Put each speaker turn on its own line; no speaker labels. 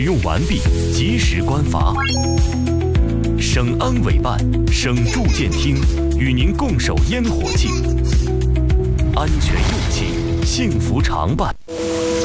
用完毕，及时关阀。省安委办、省住建厅与您共守烟火气，安全用气，幸福常伴。